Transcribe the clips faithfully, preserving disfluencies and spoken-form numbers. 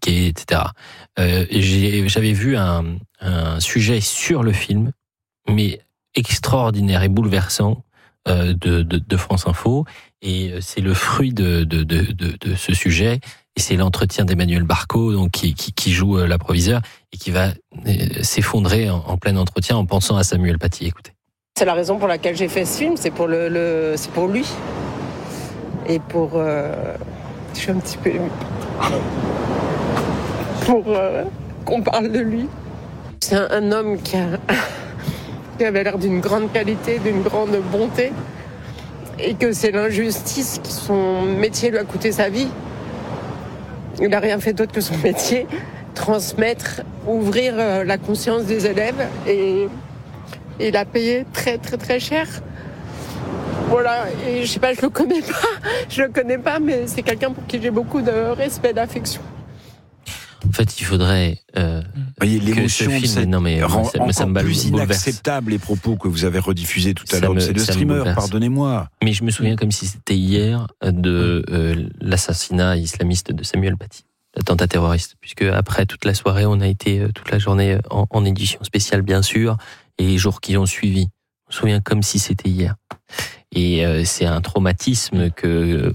critiqué, et cetera. Euh, j'ai, j'avais vu un, un sujet sur le film, mais extraordinaire et bouleversant euh, de, de, de France Info, et c'est le fruit de, de, de, de, de ce sujet, et c'est l'entretien d'Emmanuel Barcaud, donc qui, qui, qui joue l'approviseur, et qui va s'effondrer en, en plein entretien en pensant à Samuel Paty. Écoutez. C'est la raison pour laquelle j'ai fait ce film, c'est pour, le, le, c'est pour lui. Et pour... Euh, je suis un petit peu émue. Pour euh, qu'on parle de lui. C'est un, un homme qui, a, qui avait l'air d'une grande qualité, d'une grande bonté. Et que c'est l'injustice qui, son métier lui a coûté sa vie. Il n'a rien fait d'autre que son métier. Transmettre, ouvrir euh, la conscience des élèves. Et... Et il a payé très très très cher. Voilà, et je sais pas, je le connais pas, je le connais pas, mais c'est quelqu'un pour qui j'ai beaucoup de respect, d'affection. En fait, il faudrait euh, voyez, l'émotion que ce film, non mais rend ça, encore ça me plus bouleverse. inacceptable les propos que vous avez rediffusés tout à Ça l'heure. me- C'est de ça me streamer, bouleverse. pardonnez-moi. Mais je me souviens comme si c'était hier de euh, l'assassinat islamiste de Samuel Paty, l'attentat terroriste, puisque après toute la soirée, on a été euh, toute la journée en, en édition spéciale, bien sûr, et les jours qui ont suivi. Je me souviens comme si c'était hier. Et euh, c'est un traumatisme que euh,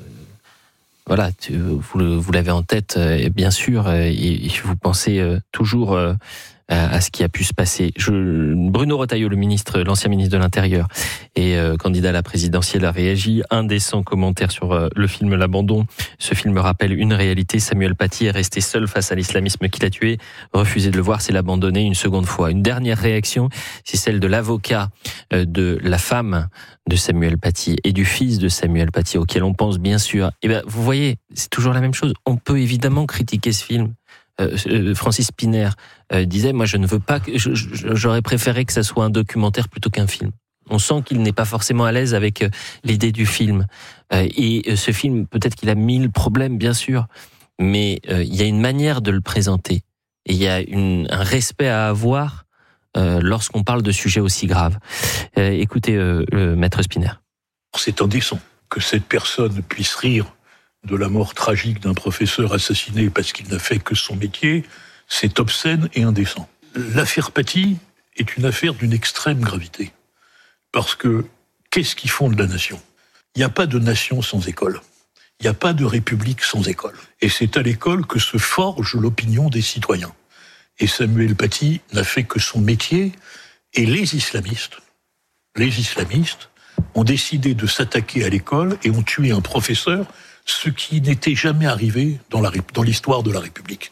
voilà, tu, vous, le- vous l'avez en tête, euh, bien sûr, euh, et, et vous pensez euh, toujours euh, à, à ce qui a pu se passer. Je, Bruno Retailleau, le ministre, l'ancien ministre de l'Intérieur et euh, candidat à la présidentielle, a réagi. Indécent commentaire sur euh, le film L'Abandon. Ce film rappelle une réalité. Samuel Paty est resté seul face à l'islamisme qui l'a tué. Refuser de le voir, c'est l'abandonner une seconde fois. Une dernière réaction, c'est celle de l'avocat euh, de la femme de Samuel Paty et du fils de Samuel Paty, auquel on pense bien sûr. Et ben, vous voyez, c'est toujours la même chose. On peut évidemment critiquer ce film. Euh, euh, Francis Spinner euh, disait, moi je ne veux pas, que, je, je, j'aurais préféré que ça soit un documentaire plutôt qu'un film. On sent qu'il n'est pas forcément à l'aise avec euh, l'idée du film. Euh, et euh, ce film, peut-être qu'il a mille problèmes, bien sûr, mais euh, il y a une manière de le présenter. Et il y a une, un respect à avoir euh, lorsqu'on parle de sujets aussi graves. Euh, écoutez, euh, le maître Spinner. C'est indécent que cette personne puisse rire de la mort tragique d'un professeur assassiné parce qu'il n'a fait que son métier. C'est obscène et indécent. L'affaire Paty est une affaire d'une extrême gravité. Parce que, qu'est-ce qui fonde la nation ? Il n'y a pas de nation sans école. Il n'y a pas de république sans école. Et c'est à l'école que se forge l'opinion des citoyens. Et Samuel Paty n'a fait que son métier, et les islamistes, les islamistes ont décidé de s'attaquer à l'école et ont tué un professeur, ce qui n'était jamais arrivé dans, la, dans l'histoire de la République.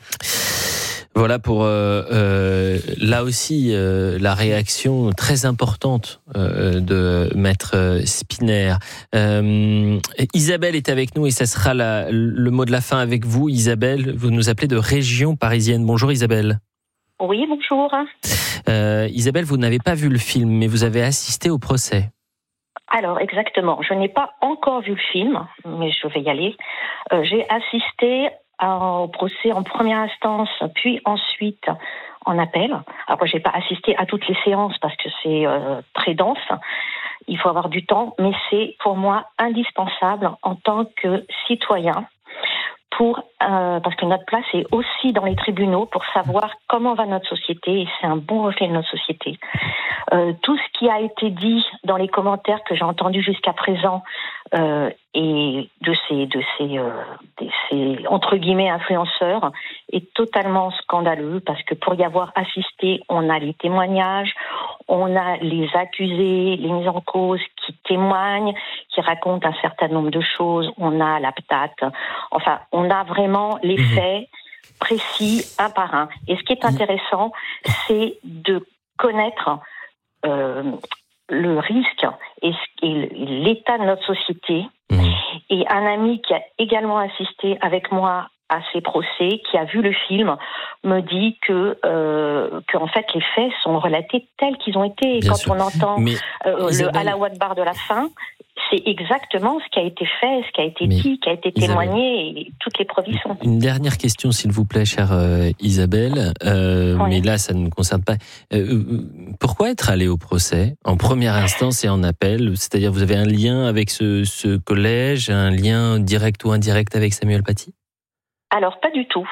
Voilà pour euh, euh, là aussi euh, la réaction très importante euh, de maître Spinner. Euh, Isabelle est avec nous et ça sera la, le mot de la fin avec vous. Isabelle, vous nous appelez de région parisienne. Bonjour Isabelle. Oui, bonjour. Euh, Isabelle, vous n'avez pas vu le film, mais vous avez assisté au procès. Alors, exactement. Je n'ai pas encore vu le film, mais je vais y aller. Euh, j'ai assisté à, au procès en première instance, puis ensuite en appel. Alors, j'ai pas assisté à toutes les séances parce que c'est euh, très dense. Il faut avoir du temps, mais c'est pour moi indispensable en tant que citoyen. Pour, euh, parce que notre place est aussi dans les tribunaux pour savoir comment va notre société et c'est un bon reflet de notre société. Euh, tout ce qui a été dit dans les commentaires que j'ai entendus jusqu'à présent euh, et de ces, de ces, euh, de ces entre guillemets influenceurs est totalement scandaleux parce que pour y avoir assisté, on a les témoignages, on a les accusés, les mises en cause qui témoignent, qui racontent un certain nombre de choses. On a la patate. Enfin, on a vraiment les faits précis, un par un. Et ce qui est intéressant, c'est de connaître euh, le risque et, et l'état de notre société. Mmh. Et un ami qui a également assisté avec moi à ces procès, qui a vu le film, me dit que, euh, que en fait, les faits sont relatés tels qu'ils ont été. Et Bien quand sûr. on entend Mais, euh, Isabelle... le Allahu Akbar de la fin, c'est exactement ce qui a été fait, ce qui a été Mais, dit, qui a été témoigné, Isabelle, et toutes les preuves y sont. Une dernière question, s'il vous plaît, chère euh, Isabelle, euh, oui. mais là, ça ne nous concerne pas. Euh, pourquoi être allé au procès en première instance et en appel ? C'est-à-dire, vous avez un lien avec ce, ce collège, un lien direct ou indirect avec Samuel Paty ? Alors, pas du tout.